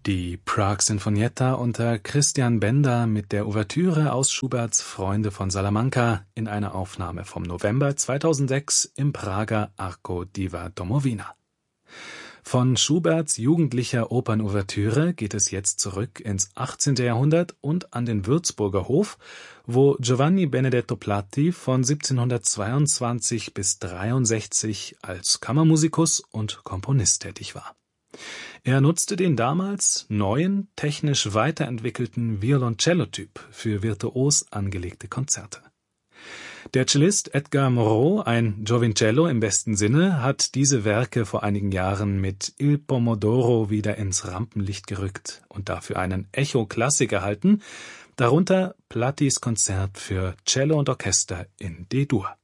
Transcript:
Die Prag-Sinfonietta unter Christian Benda mit der Ouvertüre aus Schuberts Freunde von Salamanca in einer Aufnahme vom November 2006 im Prager Arco Diva Domovina. Von Schuberts jugendlicher Opernouvertüre geht es jetzt zurück ins 18. Jahrhundert und an den Würzburger Hof, wo Giovanni Benedetto Platti von 1722 bis 63 als Kammermusikus und Komponist tätig war. Er nutzte den damals neuen, technisch weiterentwickelten Violoncello-Typ für virtuos angelegte Konzerte. Der Cellist Edgar Moreau, ein Giovincello im besten Sinne, hat diese Werke vor einigen Jahren mit Il Pomodoro wieder ins Rampenlicht gerückt und dafür einen Echo-Klassik erhalten, darunter Plattis Konzert für Cello und Orchester in D-Dur.